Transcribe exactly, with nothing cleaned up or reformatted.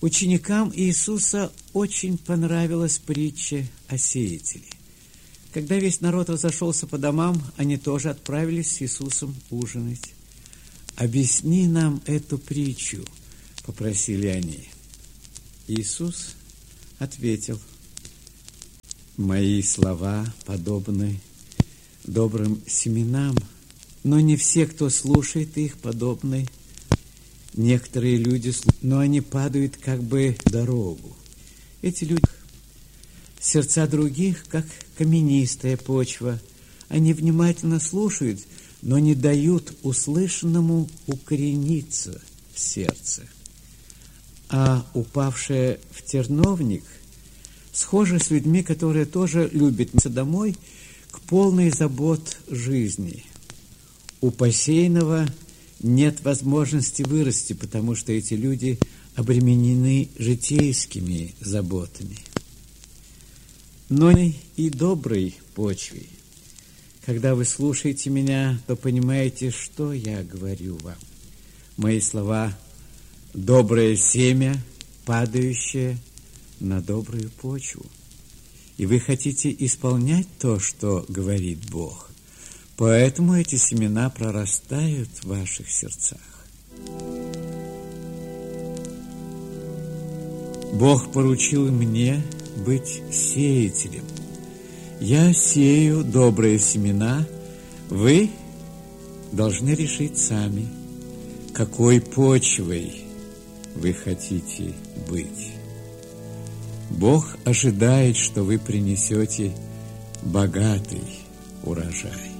Ученикам Иисуса очень понравилась притча о сеятеле. Когда весь народ разошелся по домам, они тоже отправились с Иисусом ужинать. «Объясни нам эту притчу», – попросили они. Иисус ответил: «Мои слова подобны добрым семенам, но не все, кто слушает их, подобны. Некоторые люди, но они падают как бы в дорогу. Эти люди, сердца других, как каменистая почва. Они внимательно слушают, но не дают услышанному укорениться в сердце. А упавшая в терновник схожа с людьми, которые тоже любят домой к полной забот жизни. У посеянного нет возможности вырасти, потому что эти люди обременены житейскими заботами. Но и доброй почвой. Когда вы слушаете меня, то понимаете, что я говорю вам. Мои слова – доброе семя, падающее на добрую почву. И вы хотите исполнять то, что говорит Бог. Поэтому эти семена прорастают в ваших сердцах. Бог поручил мне быть сеятелем. Я сею добрые семена, вы должны решить сами, какой почвой вы хотите быть. Бог ожидает, что вы принесете богатый урожай.